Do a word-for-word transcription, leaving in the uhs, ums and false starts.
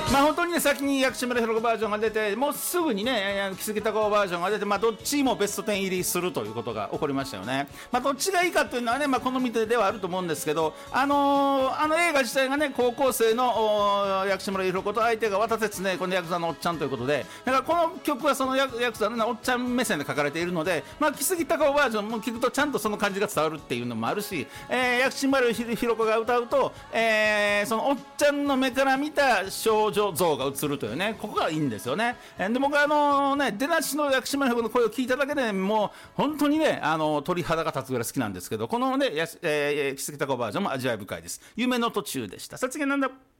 まあ本当にね、先に薬師丸ひろ子バージョンが出て、もうすぐにね、木杉隆夫バージョンが出て、まあどっちもベストじゅう入りするということが起こりましたよね。まあどっちがいいかというのはね、まあ好みではあると思うんですけど、あのー、あの映画自体がね、高校生の薬師丸ひろ子と相手が渡哲ね、このヤクザのおっちゃんということで、だからこの曲はそのヤクザのおっちゃん目線で書かれているので、まあ木杉隆夫バージョンも聞くとちゃんとその感じが伝わるっていうのもあるし、えー、薬師丸ひろ子が歌うと、えー、そのおっちゃんの目から見た少女像が映るというね、ここがいいんですよね。えー、で僕はあのね、出だしの薬師丸ひろ子の声を聞いただけでもう本当にね、あの鳥肌が立つぐらい好きなんですけど、このね、やえー、木杉隆夫バージョンも味わい深いです。夢の途中でした。さつげなんだ。